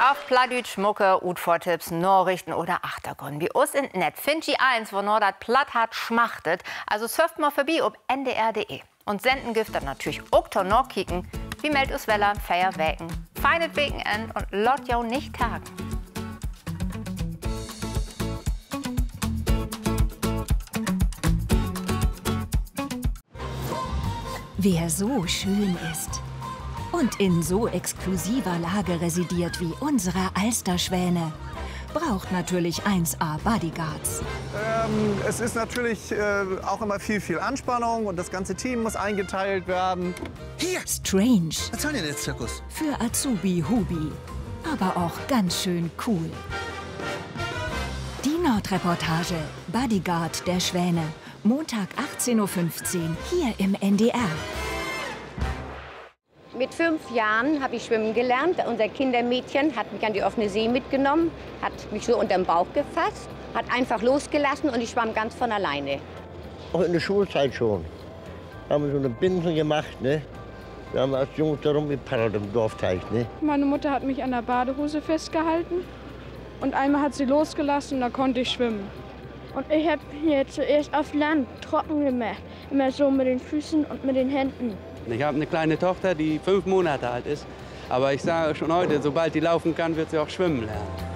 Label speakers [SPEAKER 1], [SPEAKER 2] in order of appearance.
[SPEAKER 1] Auf Plattdeutsch Mucke, Utvortipps, Norrichten oder Achtergrund. Wie us in Net findet ihr eins, wo Nordert platt hat schmachtet. Also surft mal vorbei ob ndr.de. Und senden gift dann natürlich auch noch kicken. Wie meldet us Weller, Feier wecken. Feinet Weekend und lot jau nicht tagen.
[SPEAKER 2] Wer so schön ist und in so exklusiver Lage residiert wie unsere Alsterschwäne, braucht natürlich 1A Bodyguards.
[SPEAKER 3] Es ist natürlich auch immer viel Anspannung und das ganze Team muss eingeteilt werden.
[SPEAKER 2] Hier! Strange.
[SPEAKER 4] Was soll denn der Zirkus?
[SPEAKER 2] Für Azubi Hubi. Aber auch ganz schön cool. Die Nordreportage Bodyguard der Schwäne. Montag 18:15 Uhr hier im NDR.
[SPEAKER 5] Mit 5 Jahren habe ich schwimmen gelernt. Unser Kindermädchen hat mich an die offene See mitgenommen, hat mich so unterm Bauch gefasst, hat einfach losgelassen und ich schwamm ganz von alleine.
[SPEAKER 6] Auch in der Schulzeit schon. Haben wir so eine Binsen gemacht, ne? Wir haben als Jungs da rumgepaddelt im Dorfteich, ne?
[SPEAKER 7] Meine Mutter hat mich an der Badehose festgehalten und einmal hat sie losgelassen und da konnte ich schwimmen.
[SPEAKER 8] Und ich habe hier zuerst auf Land trocken gemacht, immer so mit den Füßen und mit den Händen.
[SPEAKER 9] Ich habe eine kleine Tochter, die 5 Monate alt ist. Aber ich sage schon heute, sobald die laufen kann, wird sie auch schwimmen lernen.